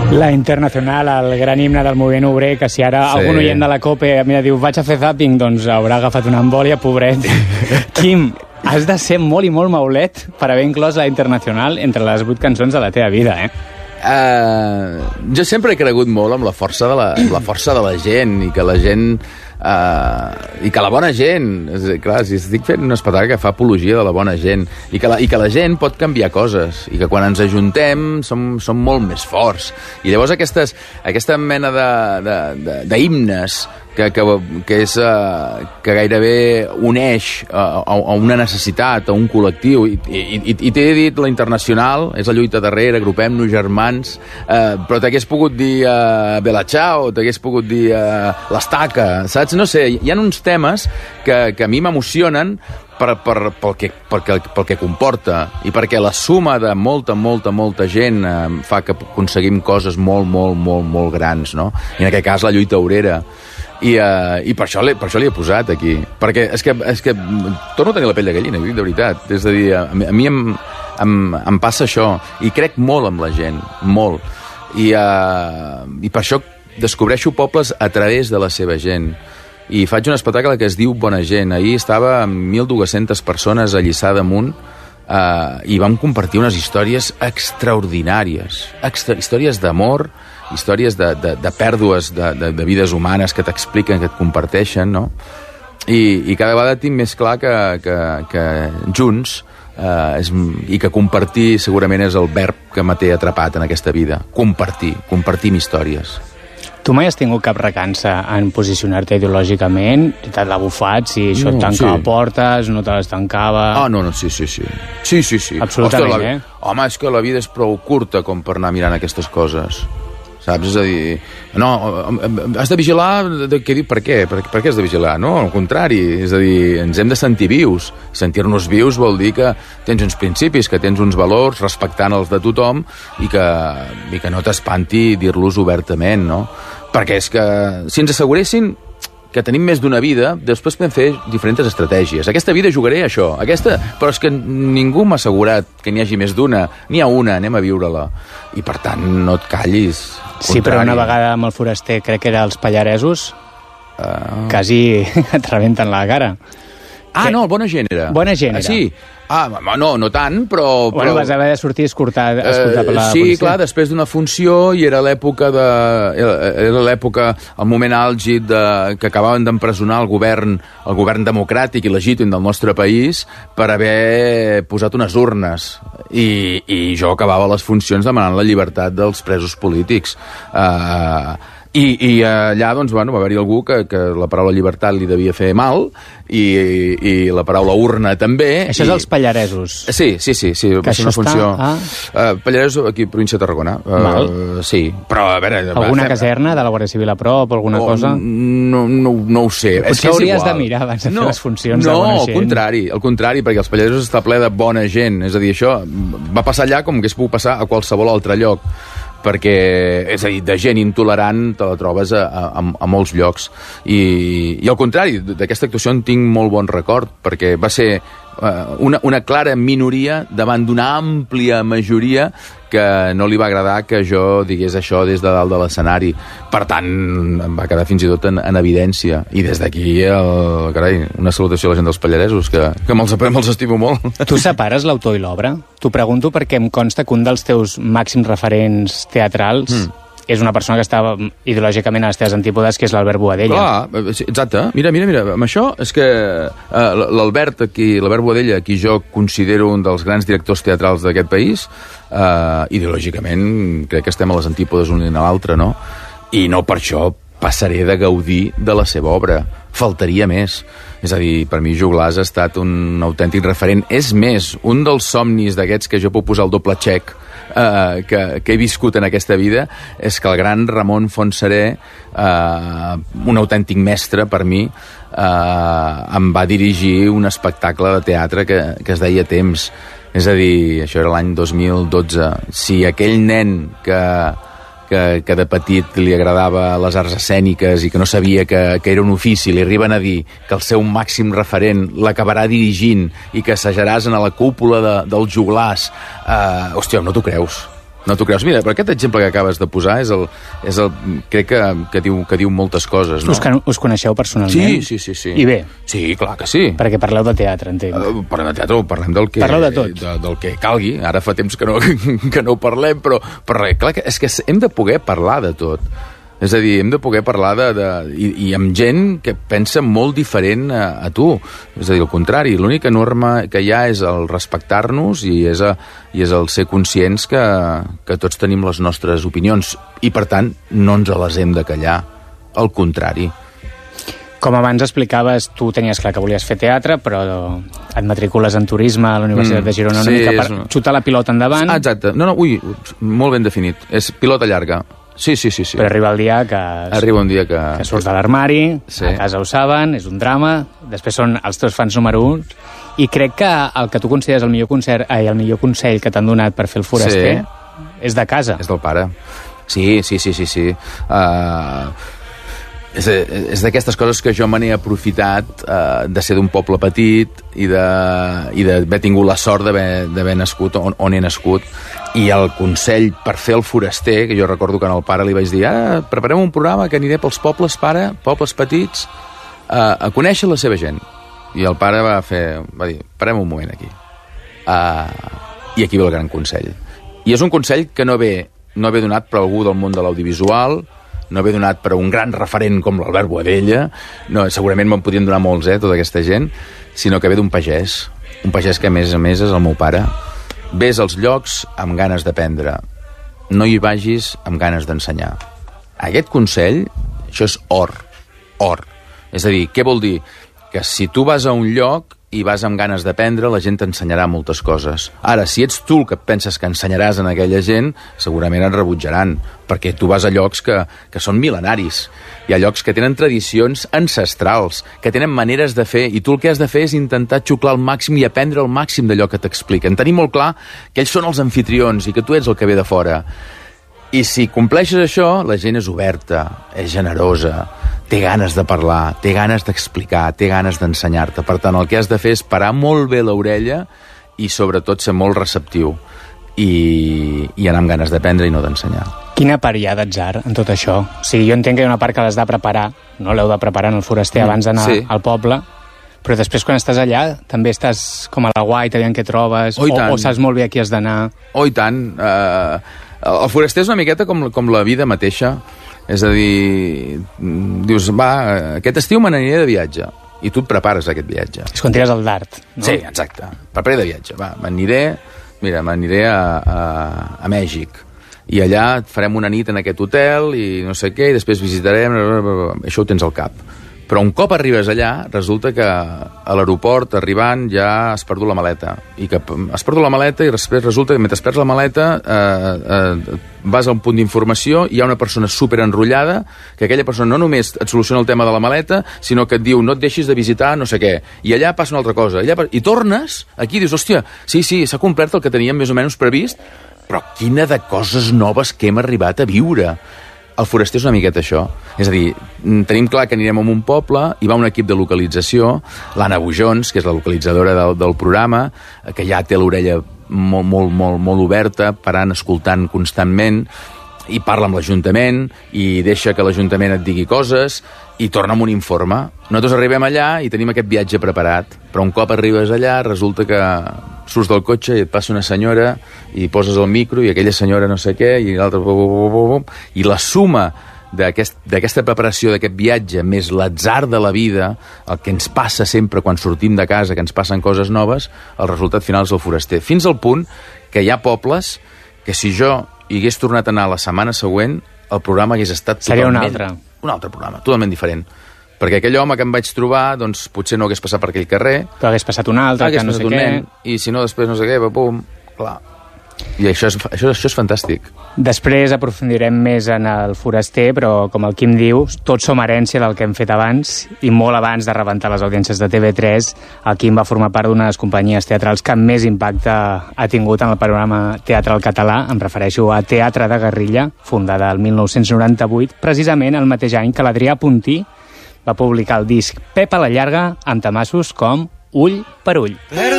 La Internacional, el gran himne del moviment obrer, que si ara algun oient de la COPE mira, diu, vaig a fer zapping, doncs haurà agafat una embòlia, pobret. Quim, has de ser molt i molt maulet per haver inclòs la Internacional entre les 8 cançons de la teva vida, Jo sempre he cregut molt amb la força de la gent i que la gent i que la bona gent, clar, si estic fent un espectacle que fa apologia de la bona gent i que la gent pot canviar coses i que quan ens ajuntem som molt més forts i llavors aquesta mena d'himnes que gairebé uneix a una necessitat, a un col·lectiu i t'he dit la Internacional és la lluita darrere, agrupem-nos germans però t'hagués pogut dir Bella Ciao, t'hagués pogut dir l'Estaca, saps? No sé, hi ha uns temes que a mi m'emocionen pel que comporta i perquè la suma de molta gent fa que aconseguim coses molt grans, no? I en aquest cas la lluita obrera i per això l'he posat aquí perquè és que torno a tenir la pell de gallina, de veritat, és a dir, a mi em passa això i crec molt amb la gent, molt i per això descobreixo pobles a través de la seva gent i faig un espectacle que es diu Bona Gent. Ahir estava amb 1.200 persones a Lliçà d'Amunt i vam compartir unes històries extraordinàries, històries d'amor, històries de pèrdues de vides humanes que t'expliquen, que et comparteixen, no? I cada vegada tinc més clar que junts i que compartir segurament és el verb que me té atrapat en aquesta vida. Compartim històries. Tu mai has tingut cap recança en posicionar-te ideològicament? T'has la bufat, si això et tancava portes, no te les tancava... No, sí. Absolutament, ostres, home, és que la vida és prou curta com per anar mirant aquestes coses. Saps? És a dir, no, has de vigilar, per què? Per què has de vigilar? No, al contrari, és a dir, ens hem de sentir vius. Sentir-nos vius vol dir que tens uns principis, que tens uns valors, respectant els de tothom, i que no t'espanti dir-los obertament, no? Perquè és que, si ens asseguressin que tenim més d'una vida, després podem fer diferents estratègies. Aquesta vida jugaré a això, però és que ningú m'ha assegurat que n'hi hagi més d'una, n'hi ha una, anem a viure-la. I per tant, no et callis. Sí, però una vegada amb el foraster, crec que era els pallaresos, quasi et rebenten la cara. No, el Bona Gent era. Bona Gent era. Sí. No tant, però... Bueno, vas haver de sortir escoltar per la policia. Sí, clar, després d'una funció, i era l'època, el moment àlgid que acabaven d'empresonar el govern democràtic i legítim del nostre país per haver posat unes urnes. I jo acabava les funcions demanant la llibertat dels presos polítics. I allà, doncs, va haver-hi algú que la paraula llibertat li devia fer mal i la paraula urna també. Això és els pallaresos. Sí. Que això està Pallaresos, aquí, província de Tarragona. Sí, però a veure... Alguna caserna de la Guàrdia Civil a prop o alguna cosa? No ho sé. Potser hauries de mirar abans de fer les funcions de Bona Gent. No, al contrari, perquè els Pallaresos està ple de bona gent. És a dir, això va passar allà com que es pugui passar a qualsevol altre lloc. Perquè, és a dir, de gent intolerant te la trobes a molts llocs. I al contrari, d'aquesta actuació en tinc molt bon record, perquè va ser una clara minoria davant d'una àmplia majoria que no li va agradar que jo digués això des de dalt de l'escenari. Per tant, em va quedar fins i tot en evidència. I des d'aquí, una salutació a la gent dels Pallaresos, que me'ls estimo molt. Tu separes l'autor i l'obra? T'ho pregunto perquè em consta que un dels teus màxims referents teatrals és una persona que estava ideològicament a les teves antípodes, que és l'Albert Boadella. Exacte. Mira, amb això és que l'Albert Boadella, qui jo considero un dels grans directors teatrals d'aquest país, ideològicament crec que estem a les antípodes un a l'altre, no? I no per això passaré de gaudir de la seva obra. Faltaria més. És a dir, per mi Joglars ha estat un autèntic referent. És més, un dels somnis d'aquests que jo puc posar el doble xec que he viscut en aquesta vida és que el gran Ramon Fontserè, un autèntic mestre per mi, em va dirigir un espectacle de teatre que es deia Temps. És a dir, això era l'any 2012. Si aquell nen que de petit li agradava les arts escèniques i que no sabia que era un ofici, li arriben a dir que el seu màxim referent l'acabarà dirigint i que assajaràs a la cúpula dels Joglars, hòstia, no t'ho creus. No t'ho creus. Mira, però aquest exemple que acabes de posar crec que diu moltes coses, no? Us coneixeu personalment? Sí. I bé? Sí, clar que sí. Perquè parleu de teatre, entenc. Parlem de teatre, parlem del que... Parleu de tot. Del que calgui. Ara fa temps que no parlem, però clar, és que hem de poder parlar de tot. És a dir, hem de poder parlar i amb gent que pensa molt diferent a tu. És a dir, al contrari, l'única norma que hi ha és el respectar-nos i és el ser conscients que tots tenim les nostres opinions i, per tant, no ens les hem de callar. Al contrari. Com abans explicaves, tu tenies clar que volies fer teatre, però et matricules en turisme a la Universitat de Girona una mica per xutar la pilota endavant. Exacte. Molt ben definit. És pilota llarga. Sí. Però arriba el dia Arriba un dia que surts de l'armari, a casa ho saben, és un drama, després són els teus fans número 1, i crec que el que tu consideres el millor consell que t'han donat per fer el foraster és de casa. És del pare. Sí. És d'aquestes coses que jo me n'he aprofitat de ser d'un poble petit i d'haver tingut la sort d'haver nascut on he nascut. I el consell per fer el foraster, que jo recordo que al pare li vaig dir preparem un programa que aniré pels pobles, pare, pobles petits, a conèixer la seva gent. I el pare va dir, parem un moment aquí. I aquí ve el gran consell. I és un consell que no ve donat per algú del món de l'audiovisual, no ve donat per un gran referent com l'Albert Boadella, no, segurament me'n podrien donar molts, tota aquesta gent, sinó que ve d'un pagès que a més és el meu pare. Ves als llocs amb ganes d'aprendre, no hi vagis amb ganes d'ensenyar. Aquest consell, això és or. És a dir, què vol dir? Que si tu vas a un lloc i vas amb ganes d'aprendre, la gent t'ensenyarà moltes coses. Ara, si ets tu el que penses que ensenyaràs a aquella gent, segurament et rebutjaran, perquè tu vas a llocs que són mil·lenaris. Hi ha llocs que tenen tradicions ancestrals, que tenen maneres de fer, i tu el que has de fer és intentar xuclar al màxim i aprendre el màxim d'allò que t'expliquen. Tenir molt clar que ells són els anfitrions i que tu ets el que ve de fora. I si compleixes això, la gent és oberta, és generosa, té ganes de parlar, té ganes d'explicar, té ganes d'ensenyar-te. Per tant, el que has de fer és parar molt bé l'orella i, sobretot, ser molt receptiu i anar amb ganes d'aprendre i no d'ensenyar. Quina part hi ha d'atzar en tot això? O sigui, jo entenc que hi ha una part que l'has de preparar, no l'heu de preparar en el foraster abans d'anar al poble, però després quan estàs allà també estàs com a la guaita, aviam què trobes, o saps molt bé a qui has d'anar. I tant. El foraster és una miqueta com la vida mateixa. És a dir, dius, aquest estiu me n'aniré de viatge. I tu et prepares aquest viatge. És quan tires el dart, no? Sí, exacte. Preparé de viatge. M'aniré a Mèxic. I allà farem una nit en aquest hotel i no sé què, i després visitarem... Això ho tens al cap. Però un cop arribes allà, resulta que a l'aeroport, arribant, ja has perdut la maleta. I que has perdut la maleta i després resulta que mentre perds la maleta vas a un punt d'informació i hi ha una persona superenrotllada, que aquella persona no només et soluciona el tema de la maleta, sinó que et diu no et deixis de visitar no sé què. I allà passa una altra cosa. I tornes, aquí dius, hòstia, sí, s'ha complert el que teníem més o menys previst, però quina de coses noves que hem arribat a viure. El foraster és una miqueta això. És a dir, tenim clar que anirem a un poble, hi va un equip de localització, l'Anna Bujons, que és la localitzadora del programa, que ja té l'orella molt oberta, parant, escoltant constantment, i parla amb l'Ajuntament, i deixa que l'Ajuntament et digui coses, i torna amb un informe. Nosaltres arribem allà i tenim aquest viatge preparat, però un cop arribes allà resulta que surts del cotxe i et passa una senyora i poses el micro i aquella senyora no sé què i l'altra... I la suma d'aquesta preparació d'aquest viatge més l'atzar de la vida, el que ens passa sempre quan sortim de casa, que ens passen coses noves, el resultat final és el foraster. Fins al punt que hi ha pobles que si jo hi hagués tornat a anar la setmana següent, el programa hagués estat totalment... Un altre programa, totalment diferent. Perquè aquell home que em vaig trobar, doncs potser no hagués passat per aquell carrer. Però hagués passat un altre, que no sé què. I si no, després no sé què, pum, clar. I això és fantàstic. Després aprofundirem més en el foraster, però com el Quim diu, tots som herència del que hem fet abans, i molt abans de rebentar les audiències de TV3, el Quim va formar part d'una de les companyies teatrals que més impacte ha tingut en el panorama teatral català. Em refereixo a Teatre de Guerrilla, fundada el 1998, precisament el mateix any que l'Adrià Puntí va publicar el disc Pep a la llarga, amb temassos com Ull per Ull.